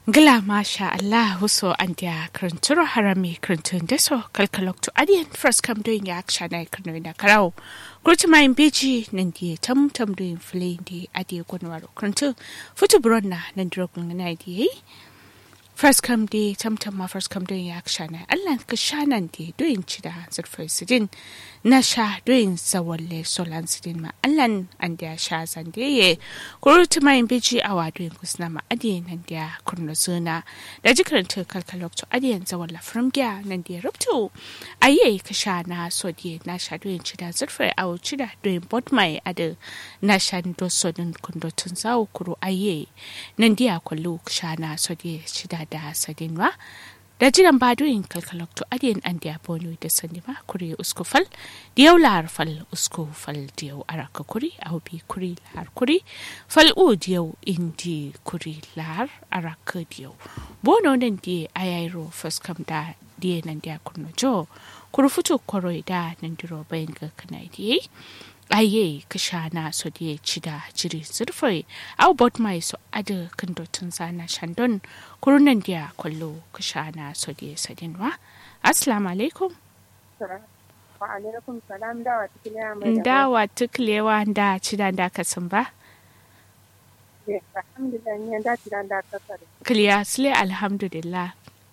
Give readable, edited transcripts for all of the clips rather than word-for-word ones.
Gila masha Allah huso andia kranturo harami krantun deso kalkalok to adian first come doing action I krano na karao. Kurti ma imbeji nandi tam doing flay di adi gunwaro krantu futu bronna nandiro gungana idi. First come di tam ma first come doing action Allah kashanan di doing chida zurfai sidin nasha doing sawalle solan sidin ma Allah andia sha zandiye kurti ma imbeji awa doing kusna ma adi nandia kurno zuna da jikaranta kalkalok to adi zawalla framgya nandia ruptu aye kashana sodi nasha doing chida zurfai awu chida doing bot mai ada nasha ndo sodin kundo tunzawo kuro aye nandia kwallu kashana sodi chida da sadinwa da jiran badoyin kalkalok to adiyan an da bonu da sanima kuri uskufal diyau lar fal uskufal diyau araka kuri au bi kuri lar kuri fal u diyau indi kuri lar araka diyau bono nan di ayairo faskam da diye nan da kurno jo kuru futu koroi da nan diro bayan ga kana diye aye kashana so die chida jiri zurfai au bot mai so ada kandotun sana shandon kurunan dia kullu kashana so die sadinwa assalamu alaikum wa alaikum salam dawa tuklewa da chida da kasan ba alhamdulillah ni da chida da kasar kliyasle alhamdulillah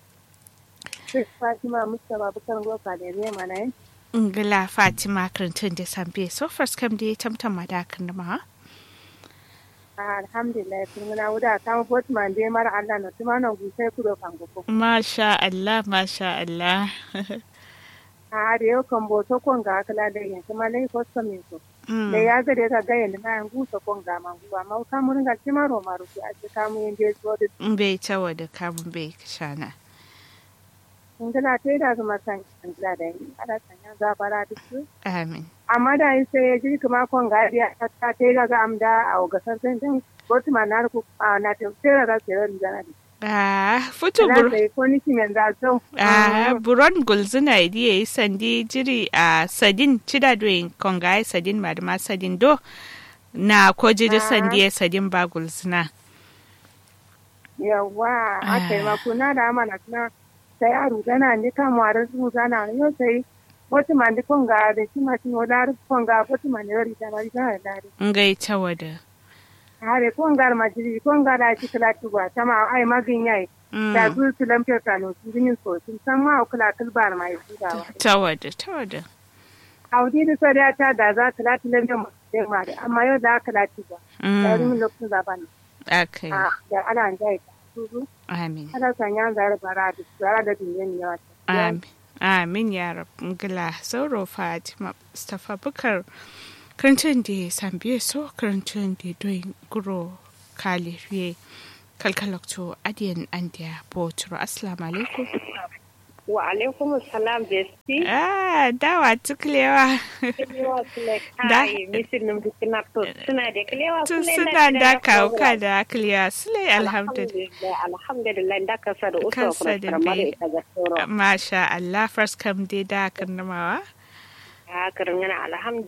Fatima Mustafa bukan goka da ne mana Ngila Fatima karantun da sambe so first kam da tamtam madakan da ma alhamdulillah kun na wuda ta Fatima da mara Allah na tuma na gusai ku do kan goko masha Allah da yau kan boto kon ga kala da yin kuma lai fosta min so da ya ga da ga yin na yan gusa kon ga man guwa ma ka mun ga tima ro maru a ce ka mun je so da bai tawa da kamun bai kashana Ngala ta da kuma san ngala da yi ala sanya zabara duk amin amma da yi sai ji kuma kon ga ya ta ta ga amda a ga san din ko tuma na ku na ta tsira ga tsira da na futu bur ko ni kin da so buron gulzuna idiye sandi jiri a sadin cida doin kon ga sadin madama sadin do na ko jiri sandi sadin ba gulzuna yawa akai ma kuna da mana na sai a rugana ne kan warar rugana yau sai wata mandi konga da shi ma tin wala konga wata mandi ri ta ri ta da ngai tawada hare konga ma jiri konga da shi kala tuba tama ai magin yayi da zu su lamfe kano su yin so sun san ma kula kulbar mai tudawa tawada audi da sai ta da za ta lati lamfe ma da amma yau da kala tuba da rin lokacin zaban akai da ana jai amin ana sanya zara da duniyan yawa amin ya rabu gila sauro Fatima Mustafa Bukar karantun da sambiye so karantun da doyin guro kalifiye kalkalakto adiyan an da botoro assalamu alaikum wa alaikum salam besti dawa tuklewa da misin nan dukkan to suna da klewa suna da kauka da kliya sule alhamdulillah da kasa da uso kuma masha Allah first come dai da karnamawa karngana alhamdulillah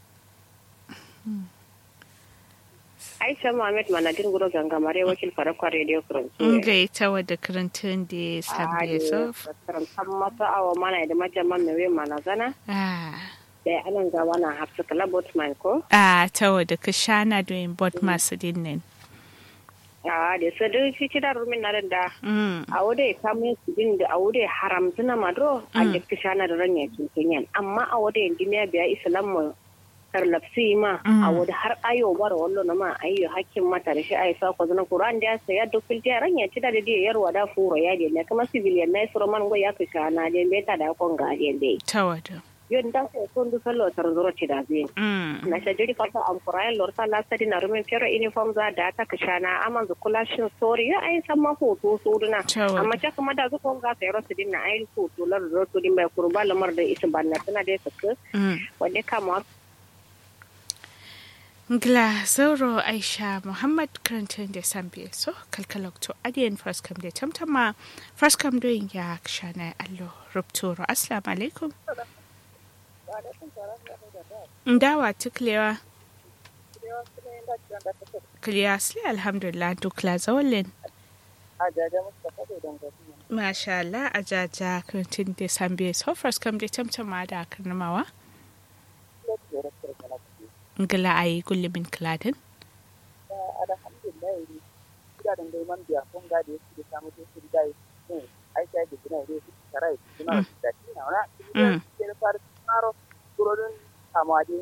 Aisha Muhammad Manadin Guro Gangamare wakil Farakwa Radio France. Ngai ta wadda karantun da sabbe so. Karantan mata awa mana da majaman mewe manazana. Da anan ga wana hafsa kala botman ko? Ta wadda ka shana doyin bot masu dinnin. Da sadu shi da rumin na da. A wode kamun su din da a wode haramtuna madro a da ka shana da ranya kinyan. Amma a wode duniya biya Islam tarlafsi ma a wadda har ayo bara wallo na ma ayyo hakkin mata da shi ai sa ko zana Qur'an da sai ya dokil ta ran ya ci da yarwa da furo ya de ne kuma civilian nai roman go ya kisha na de beta da kon ga de dai tawada yon da sai kon du sallo tar zuro ci da zai na shajiri ka ta am Qur'an lor ta la sadi na rumin fero uniform za da ta kisha na aman zu kulashin story ya ai san ma hoto so duna amma ta kuma da zu kon ga sai rasu din na ai hoto lor zo din bai kurba lamar da isin banna tana da saka wanda kama Ngla Zauro Aisha Muhammad karantun da sambe so kalkalokto adiyan first come da tamtama first come doing ya kshana allo rupturo assalamu alaikum ndawa tuklewa kliya alhamdulillah duk la zawalin ajaja Mustapha da dangaci. Masha Allah ajaja kantin da sambe so first kam da tamtama da karnamawa. Ngala ayi gullumin kladin. Alhamdulillah da dai man biya kun ga da yake samu da su dai ai sai da kina da su tarai kuma da kina na da fara maro gurin amade